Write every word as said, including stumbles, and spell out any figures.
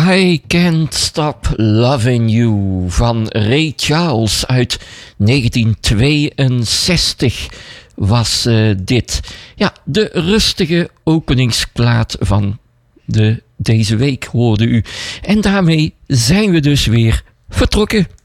I Can't Stop Loving You van Ray Charles uit negentien tweeënzestig was uh, dit. Ja, de rustige openingsplaat van de, deze week hoorde u. En daarmee zijn we dus weer vertrokken.